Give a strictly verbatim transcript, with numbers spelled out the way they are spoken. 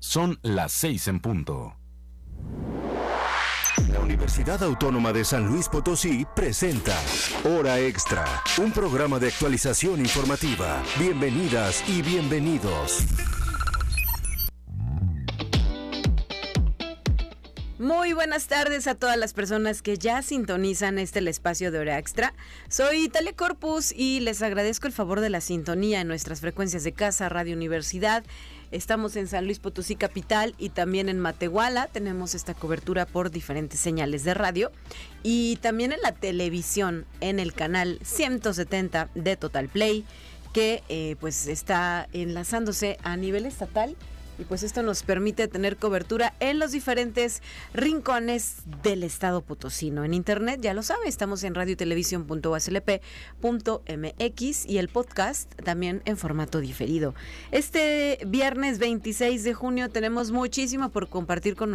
Son las seis en punto. La Universidad Autónoma de San Luis Potosí presenta Hora Extra, un programa de actualización informativa. Bienvenidas y bienvenidos. Muy buenas tardes a todas las personas que ya sintonizan este el espacio de Hora Extra. Soy Talia Corpus y les agradezco el favor de la sintonía en nuestras frecuencias de casa, Radio Universidad. Estamos en San Luis Potosí Capital y también en Matehuala. Tenemos esta cobertura por diferentes señales de radio y también en la televisión en el canal ciento setenta de Total Play, que eh, pues está enlazándose a nivel estatal. Y pues esto nos permite tener cobertura en los diferentes rincones del estado potosino. En internet, ya lo sabe, estamos en radio y televisión punto u s l p punto m x y el podcast también en formato diferido. Este viernes veintiséis de junio tenemos muchísimo por compartir con